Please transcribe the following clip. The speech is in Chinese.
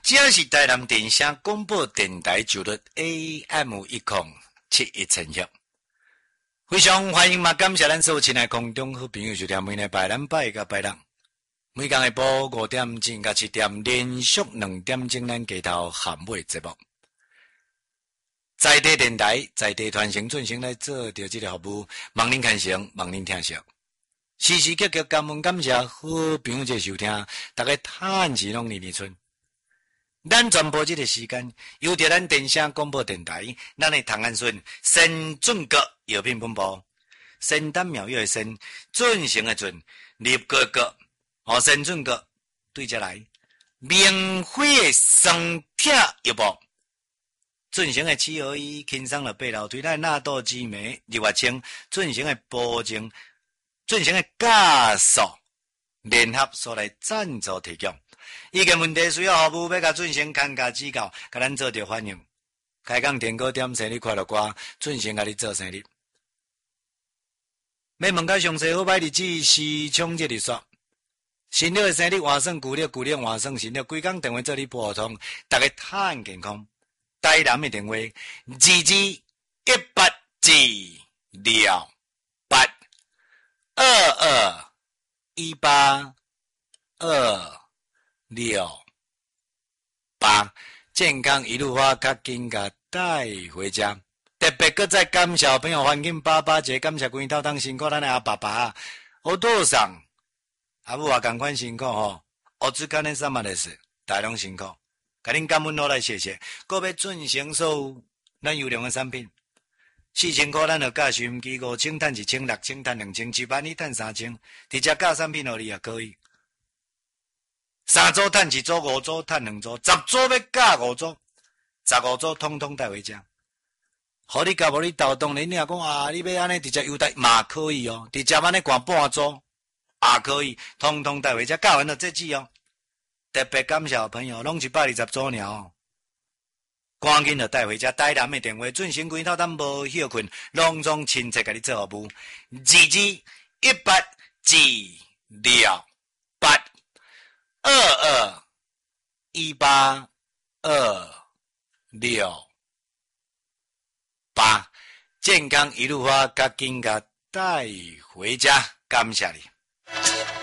这是台南电声广播电台九律 AM1071千赫，非常欢迎嘛！感谢咱所有亲爱空中好朋友收听每日拜咱拜甲拜六，每天下晡5點鐘甲7點，連續2點鐘咱街頭鹹尾節目。在地電台，在地傳承進行來做着這個服務，望您看成，望您聽惜。時時刻刻感恩感謝好朋友這收聽，大家嘆氣攏年春。咱傳播這個時間，由着咱電聲廣播電台，咱的唐安順先準閣藥品本部，仙丹妙藥的仙，準成的準，立個個，先準閣對接來，明輝的生鐵藥部，準成的七合一，輕鬆的背樓推來納豆激酶，日月清，準成的保證，準成的加速，聯合所來贊助提供。意見問題需要服務，要甲準成看家指教，甲咱做着反應。開講天高點生日快樂歌，準成甲你做生日。要問較詳細好歹日子是衝這日說，新曆的生日換算舊曆，舊曆換算新曆，規工電話做你撥通，大家嘆健康。台南的電話221828，健康一路花，較緊甲帶回家。特別擱再感謝小朋友環境爸爸節，感謝規頭當辛苦咱的阿爸爸，我多上阿母也同款辛苦吼，我只干恁什麼的事，大攏辛苦，甲恁感恩落來謝謝，閣要準成數咱優良的產品，4000塊咱就價收音機，5000賺1000，6000賺2000，10000你賺3000，直接價產品互你也可以，3組賺1組，5組賺2組，10組要價5組，15組通通帶回家。好你甲無你鬥動，你若講啊，你要安尼直接優待嘛可以哦，直接安尼掛半組也可以，通通帶回家，教完了這季哦。特別感謝朋友，攏120組爾哦，趕緊就帶回家。台南的電話準成規頭當無休困，攏總親切甲你做服務。2218262218，健康一路花，甲緊甲帶回家，感謝你。